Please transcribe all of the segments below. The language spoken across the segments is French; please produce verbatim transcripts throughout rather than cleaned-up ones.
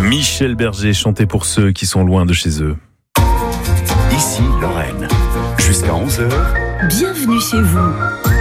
Michel Berger chantait pour ceux qui sont loin de chez eux. Ici Lorraine, jusqu'à onze heures. Bienvenue chez vous.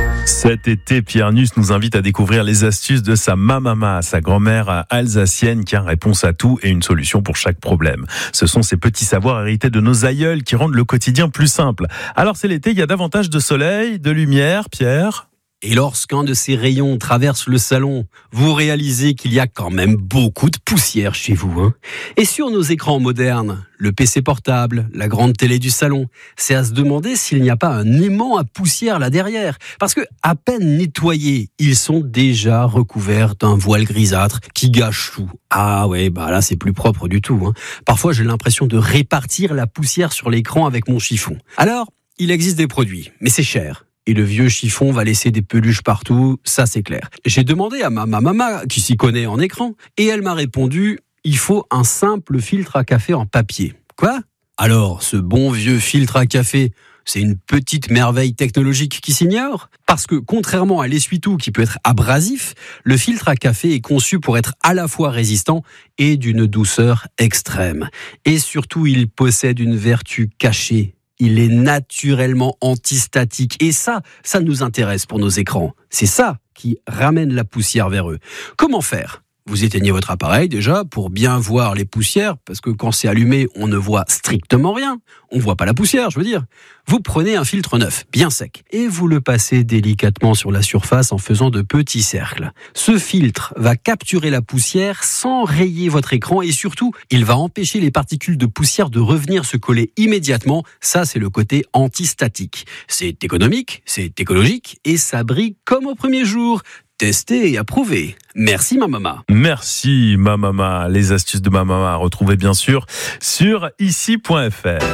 Cet été, Pierre Nuss nous invite à découvrir les astuces de sa mamama, sa grand-mère alsacienne qui a réponse à tout et une solution pour chaque problème. Ce sont ces petits savoirs hérités de nos aïeuls qui rendent le quotidien plus simple. Alors c'est l'été, il y a davantage de soleil, de lumière, Pierre ? Et lorsqu'un de ces rayons traverse le salon, vous réalisez qu'il y a quand même beaucoup de poussière chez vous. Hein. Et sur nos écrans modernes, le P C portable, la grande télé du salon, c'est à se demander s'il n'y a pas un aimant à poussière là derrière. Parce que, à peine nettoyés, ils sont déjà recouverts d'un voile grisâtre qui gâche tout. Ah ouais, bah là c'est plus propre du tout. Hein. Parfois j'ai l'impression de répartir la poussière sur l'écran avec mon chiffon. Alors, il existe des produits, mais c'est cher. Et le vieux chiffon va laisser des peluches partout, ça c'est clair. J'ai demandé à ma maman, qui s'y connaît en écran, et elle m'a répondu, il faut un simple filtre à café en papier. Quoi ? Alors, ce bon vieux filtre à café, c'est une petite merveille technologique qui s'ignore ? Parce que, contrairement à l'essuie-tout qui peut être abrasif, le filtre à café est conçu pour être à la fois résistant et d'une douceur extrême. Et surtout, il possède une vertu cachée. Il est naturellement antistatique. Et ça, ça nous intéresse pour nos écrans. C'est ça qui ramène la poussière vers eux. Comment faire ? Vous éteignez votre appareil déjà pour bien voir les poussières, parce que quand c'est allumé, on ne voit strictement rien. On ne voit pas la poussière, je veux dire. Vous prenez un filtre neuf, bien sec, et vous le passez délicatement sur la surface en faisant de petits cercles. Ce filtre va capturer la poussière sans rayer votre écran et surtout, il va empêcher les particules de poussière de revenir se coller immédiatement. Ça, c'est le côté antistatique. C'est économique, c'est écologique et ça brille comme au premier jour. Testé et approuvé. Merci ma maman. Merci ma maman. Les astuces de ma maman à retrouver bien sûr sur ici point f r.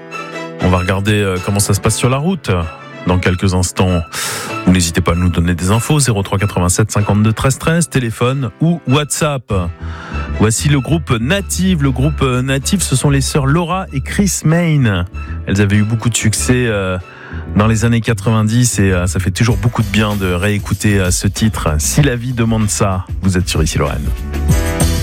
On va regarder comment ça se passe sur la route dans quelques instants. Vous n'hésitez pas à nous donner des infos. zéro trois quatre-vingt-sept cinquante-deux treize treize, téléphone ou WhatsApp. Voici le groupe Native. Le groupe Native, ce sont les sœurs Laura et Chris Main. Elles avaient eu beaucoup de succès euh, dans les années quatre-vingt-dix et euh, ça fait toujours beaucoup de bien de réécouter euh, ce titre. Si la vie demande ça, vous êtes sur Ici Lorraine.